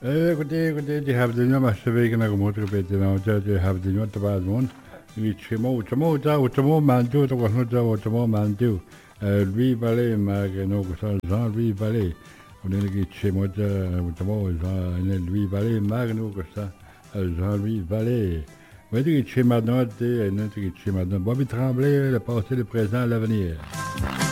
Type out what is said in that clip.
Écoutez, die hebben de nummers wegen naar motor beten, die hebben de nummers bij ons. Die chemo mandu, dat was niet chemo mandu. Lui balé, maar no Jean lui balé. On est qui chemo lui balé, maar no Jean lui balé. Mais die chemo note, et notre chemo Bobby Tremblay, le passé, le présent, l'avenir.